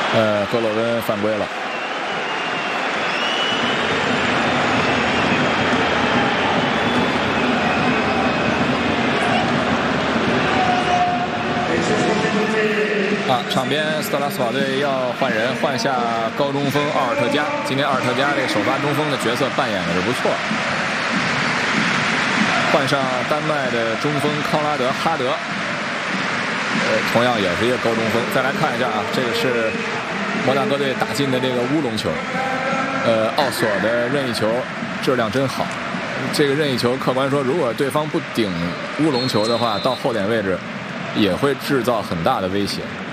格洛温犯规了。场边斯特拉斯堡队要换人，换下高中锋奥尔特加。今天奥尔特加这个首发中锋的角色扮演的是不错。换上丹麦的中锋康拉德哈德，同样也是一个高中锋。再来看一下啊，这个是摩纳哥队打进的这个乌龙球。奥索的任意球质量真好。这个任意球客观说，如果对方不顶乌龙球的话，到后点位置也会制造很大的威胁。